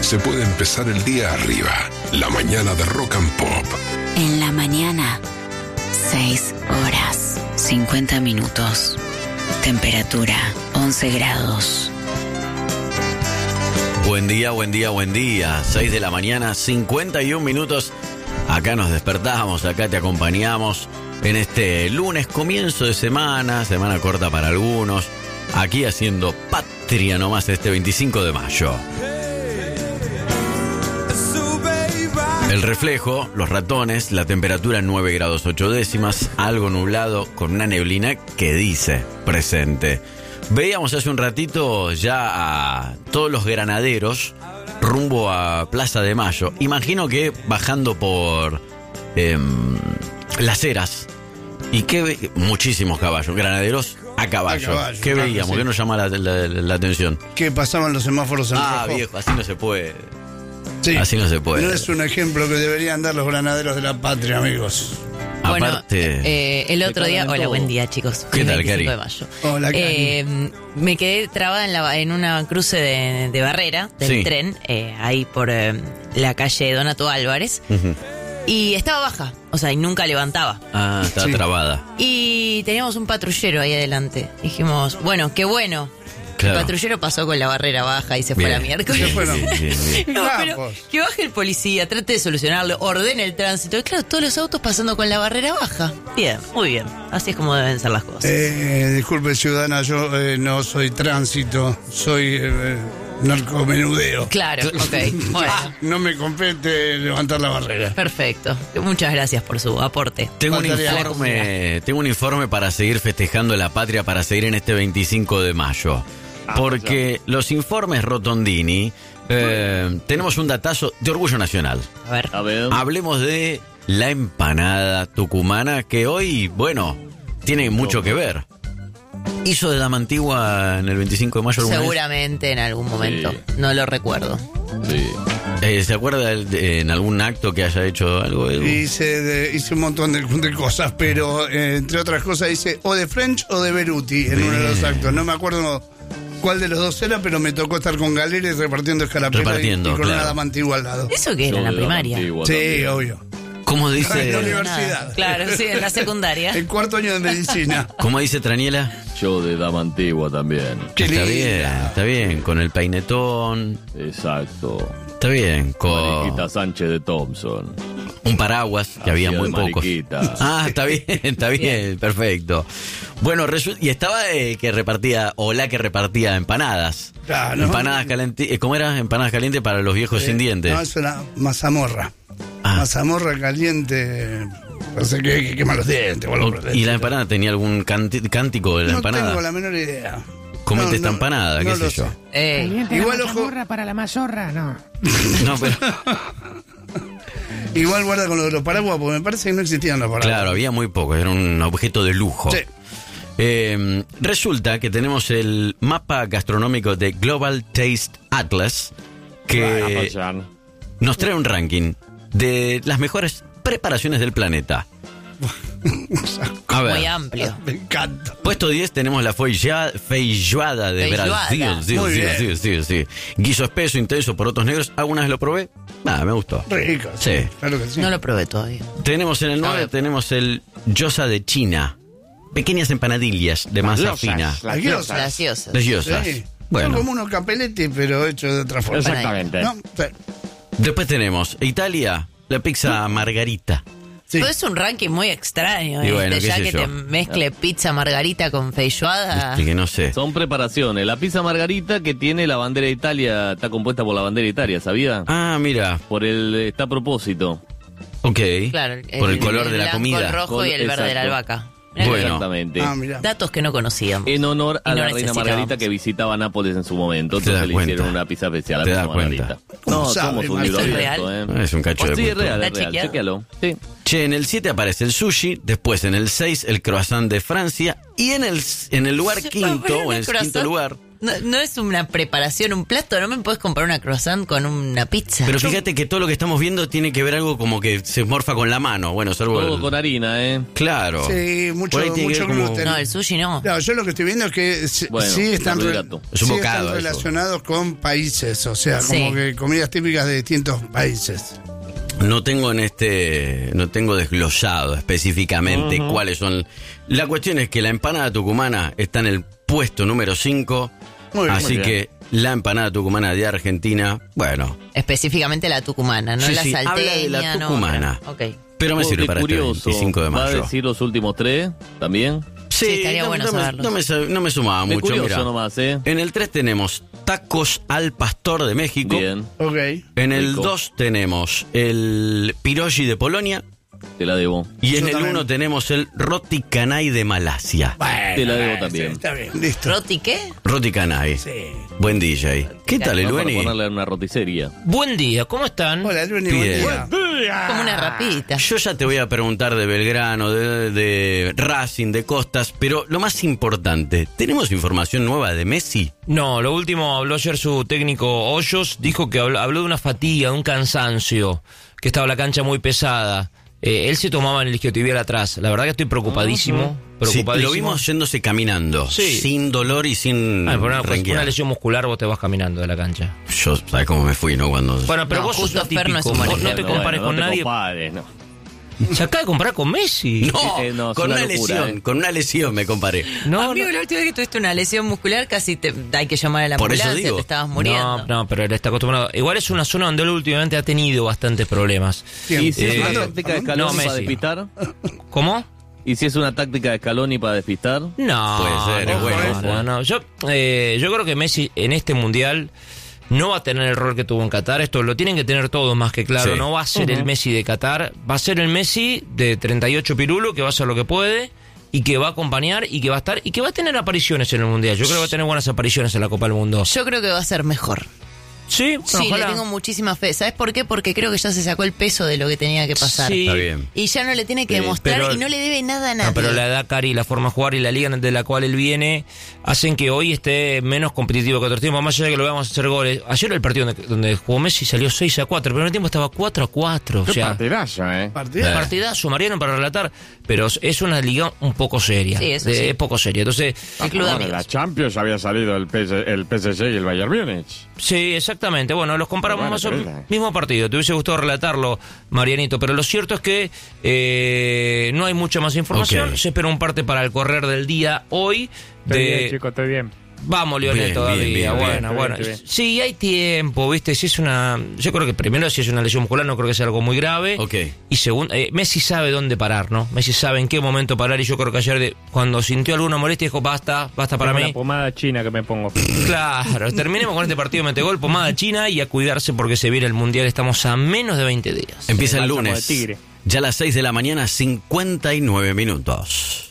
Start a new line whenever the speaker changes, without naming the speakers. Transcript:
se puede empezar el día arriba. La mañana de Rock and Pop.
En la mañana, 6 horas, 50 minutos. Temperatura, 11 grados.
Buen día, buen día, buen día. 6 de la mañana, 51 minutos. Acá nos despertamos, acá te acompañamos en este lunes, comienzo de semana corta para algunos. Aquí haciendo patria nomás este 25 de mayo. El reflejo, los ratones, la temperatura 9 grados 8 décimas, algo nublado con una neblina que dice presente. Veíamos hace un ratito ya a todos los granaderos rumbo a Plaza de Mayo. Imagino que bajando por Las Heras y que muchísimos caballos, granaderos a caballo. ¿Qué veíamos? Sí. ¿Qué nos llama la atención?
Que pasaban los semáforos en rojo.
Viejo, así no se puede.
Sí.
Así no se puede.
No es un ejemplo que deberían dar los granaderos de la patria, amigos.
Bueno,
aparte,
el otro día... Hola, buen día, chicos.
¿Qué tal, Cari?
De mayo.
Hola, Cari.
Me quedé trabada en una cruce de barrera del tren, ahí por la calle Donato Álvarez. Uh-huh. Y estaba baja, o sea, y nunca levantaba.
Estaba trabada.
Y teníamos un patrullero ahí adelante. Dijimos, bueno, qué bueno. Claro. El patrullero pasó con la barrera baja y se fue a la miércoles.
Bien.
No, pero que baje el policía, trate de solucionarlo, ordene el tránsito. Y claro, todos los autos pasando con la barrera baja. Bien, muy bien. Así es como deben ser las cosas.
Disculpe, ciudadana, yo no soy tránsito, soy narcomenudeo.
Claro, ok. Bueno.
No me compete levantar la barrera.
Perfecto. Muchas gracias por su aporte.
Tengo un informe para seguir festejando la patria, para seguir en este 25 de mayo. Porque los informes Rotondini, tenemos un datazo de orgullo nacional.
A ver.
Hablemos de la empanada tucumana, que hoy, bueno, tiene mucho que ver. ¿Hizo de Dama Antigua en el 25 de mayo alguna
Seguramente
vez?
En algún momento. Sí. No lo recuerdo.
Sí. ¿Se acuerda en algún acto que haya hecho algo?
Hice un montón de cosas, pero entre otras cosas hice o de French o de Beruti en uno de los actos. No me acuerdo cuál de los dos era, pero me tocó estar con Galera y repartiendo escarapelas y con una Dama Antigua al lado.
¿Eso qué era en la primaria?
Sí, obvio.
¿Cómo dice?
En la universidad.
Claro, sí, en la secundaria.
El cuarto año de medicina.
¿Cómo dice Traniela?
Yo de Dama Antigua también.
Está bien, con el peinetón.
Exacto.
Está bien, con
Mariquita Sánchez de Thompson.
Un paraguas, que había muy pocos. Está bien, perfecto. Bueno, y estaba que repartía, o la que repartía empanadas.
Claro.
Empanadas calientes. ¿Cómo era? Empanadas calientes para los viejos sin dientes.
No, eso era mazamorra. Mazamorra caliente. No sé qué quema los dientes.
¿Y la empanada tenía algún cántico de la empanada?
No tengo la menor idea.
Comete esta empanada, qué sé yo.
Igual mazamorra para la mazorra, no.
No, pero...
Igual guarda con lo de los paraguas, porque me parece que no existían los paraguas.
Claro, había muy pocos, era un objeto de lujo.
Sí.
Resulta que tenemos el mapa gastronómico de Global Taste Atlas, que nos trae un ranking de las mejores preparaciones del planeta.
A ver. Muy amplio.
Me encanta.
Puesto 10 tenemos la feijoada de Brasil. Sí. Guiso espeso, intenso, porotos negros. ¿Alguna vez lo probé? Me gustó.
Rico.
Sí.
Claro que sí.
No lo probé todavía.
Tenemos en el 9, tenemos el gyoza de China. Pequeñas empanadillas de masa fina.
Graciosas.
Sí.
Bueno.
Son como unos capeletti, pero hechos de otra forma.
Exactamente.
¿No? Sí.
Después tenemos Italia, la pizza margarita.
Sí.
Todo es un ranking muy extraño.
Y bueno,
ya que te mezcle pizza margarita con feijoada.
Que no sé.
Son preparaciones. La pizza margarita que tiene la bandera de Italia, está compuesta por la bandera de Italia, ¿sabía?
Mira.
Está a propósito.
Ok.
Claro,
por el color de la comida.
El rojo y el verde de la albahaca.
Bueno.
Exactamente.
Datos que no conocíamos.
En honor a la reina Margarita que visitaba Nápoles en su momento. Entonces le hicieron una pizza especial a la reina Margarita. No, somos un libro abierto,
Es un cacho de
sí, es
cultura.
real. Chequéalo. Sí.
Che, en el 7 aparece el sushi, después en el 6 el croissant de Francia y en el lugar quinto, o en el quinto lugar,
No es una preparación, un plato. No me puedes comprar una croissant con una pizza.
Pero fíjate que todo lo que estamos viendo tiene que ver algo como que se morfa con la mano. Bueno, salvo
todo con harina,
Claro.
Sí, mucho gluten.
No, el sushi no.
No, yo lo que estoy viendo es que sí están relacionados con países. O sea, como que comidas típicas de distintos países.
No tengo desglosado específicamente cuáles son. La cuestión es que la empanada tucumana está en el puesto número 5. Así que la empanada tucumana de Argentina, bueno.
Específicamente la tucumana, no la salteña.
Habla de la tucumana.
No. Okay.
Pero me sirve para este 25 de mayo.
¿Va a decir los últimos 3 también?
Sí, estaría bueno saberlos.
No me sumaba mucho.
Curioso nomás,
En el 3 tenemos tacos al pastor de México.
Bien.
Okay.
En el 2 tenemos el piroggi de Polonia.
Te la debo.
Y en el 1 tenemos el roti canai de Malasia.
Bueno, te la debo también.
Está bien, listo.
¿Roti qué?
Roti canai.
Sí.
Buen DJ. ¿Qué tal, Elueni?
Para ponerle en una roticería.
Buen día, ¿cómo están?
Hola, Elueni,
Bien.
buen día.
Como una rapidita.
Yo ya te voy a preguntar de Belgrano, de Racing, de Costas, pero lo más importante, ¿tenemos información nueva de Messi?
No, lo último habló ayer su técnico Hoyos, dijo que habló de una fatiga, de un cansancio, que estaba la cancha muy pesada. Él se tomaba en el isquiotibial atrás. La verdad que estoy preocupadísimo.
Sí, lo vimos yéndose caminando, sin dolor y sin
renguear. Una lesión muscular, vos te vas caminando de la cancha.
Yo, ¿sabes cómo me fui, no? Bueno,
pero vos sos atípico, vos no te compares con nadie. Se acaba de comparar con Messi.
No, con una lesión, con una lesión me comparé.
Amigo, la última vez que tuviste una lesión muscular casi hay que llamar a la ambulancia, te estabas muriendo.
No, pero él está acostumbrado. Igual es una zona donde él últimamente ha tenido bastantes problemas.
¿Y si es una táctica de Scaloni para despistar?
¿Cómo?
¿Y si es una táctica de Scaloni para despistar?
No.
Puede ser, es bueno.
No. Yo creo que Messi en este mundial no va a tener el rol que tuvo en Qatar. Esto lo tienen que tener todos más que claro. Sí. No va a ser el Messi de Qatar. Va a ser el Messi de 38 pirulo, que va a hacer lo que puede y que va a acompañar y que va a estar y que va a tener apariciones en el mundial. Yo creo que va a tener buenas apariciones en la Copa del Mundo.
Yo creo que va a ser mejor.
Sí,
le tengo muchísima fe. ¿Sabes por qué? Porque creo que ya se sacó el peso de lo que tenía que pasar.
Sí.
Está bien.
Y ya no le tiene que demostrar y no le debe nada a nadie.
No, pero la edad, Cari, la forma de jugar y la liga de la cual él viene hacen que hoy esté menos competitivo que otros tiempos. Más allá de que lo veamos hacer goles. Ayer el partido donde jugó Messi salió 6-4. El primer tiempo estaba 4-4. O sea,
partidazo,
partidazo, Mariano, para relatar. Pero es una liga un poco seria.
Sí, eso sí.
Es poco seria. Entonces,
en la Champions había salido el PSG y el Bayern Múnich.
Sí, exactamente. Bueno, los comparamos más o menos. Mismo partido. Te hubiese gustado relatarlo, Marianito. Pero lo cierto es que no hay mucha más información. Okay. Se espera un parte para el correr del día hoy.
Estoy bien, chico, estoy bien.
Vamos, Lionel, todavía. Bueno. Sí, hay tiempo, ¿viste? Si es yo creo que primero, si es una lesión muscular, no creo que sea algo muy grave.
Okay.
Y segundo, Messi sabe dónde parar, ¿no? Messi sabe en qué momento parar. Y yo creo que ayer, cuando sintió alguna molestia, dijo, basta para mí.
La pomada china que me pongo.
Claro, terminemos con este partido metegol, pomada china y a cuidarse porque se viene el Mundial. Estamos a menos de 20 días.
Empieza el lunes. Ya a las 6 de la mañana, 59 minutos.